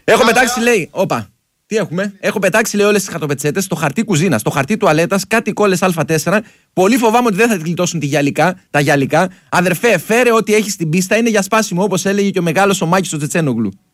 Έχω πετάξει, λέει. Όπα. Τι έχουμε. Έχω πετάξει, λέει, όλες τις χαρτοπετσέτες στο χαρτί κουζίνας, στο χαρτί τουαλέτας, κάτι κόλλες Α4. Πολύ φοβάμαι ότι δεν θα γλιτώσουν τα γυαλικά. Αδερφέ, φέρε ό,τι έχει στην πίστα, είναι για σπάσιμο, όπως έλεγε και ο μεγάλος ο Μάκης ο Τσετσένογλου.